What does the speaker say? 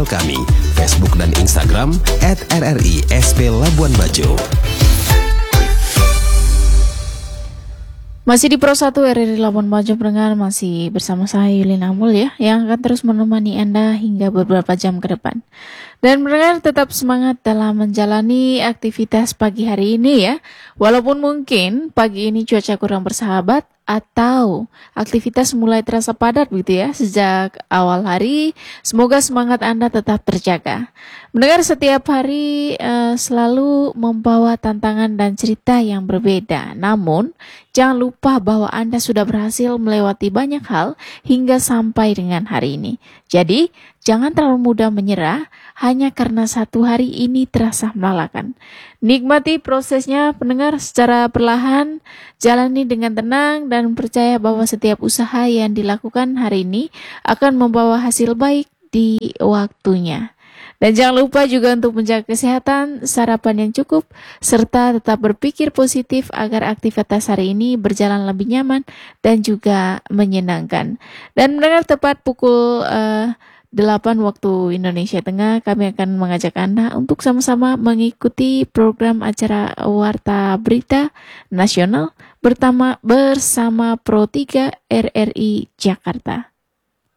sosial kami, Facebook dan Instagram @RRI SP Labuan Bajo. Masih di Pro 1 RRI Labuan Bajo pendengar, masih bersama saya Yulin Amul ya, yang akan terus menemani Anda hingga beberapa jam ke depan. Dan pendengar tetap semangat dalam menjalani aktivitas pagi hari ini ya. Walaupun mungkin pagi ini cuaca kurang bersahabat atau aktivitas mulai terasa padat begitu ya sejak awal hari, semoga semangat Anda tetap terjaga. Mendengar setiap hari selalu membawa tantangan dan cerita yang berbeda. Namun, jangan lupa bahwa Anda sudah berhasil melewati banyak hal hingga sampai dengan hari ini. Jadi, jangan terlalu mudah menyerah hanya karena satu hari ini terasa melelahkan. Nikmati prosesnya pendengar secara perlahan, jalani dengan tenang dan percaya bahwa setiap usaha yang dilakukan hari ini akan membawa hasil baik di waktunya. Dan jangan lupa juga untuk menjaga kesehatan, sarapan yang cukup, serta tetap berpikir positif agar aktivitas hari ini berjalan lebih nyaman dan juga menyenangkan. Dan mendengar tepat pukul 8 waktu Indonesia Tengah, kami akan mengajak Anda untuk sama-sama mengikuti program acara Warta Berita Nasional bersama Pro 3 RRI Jakarta.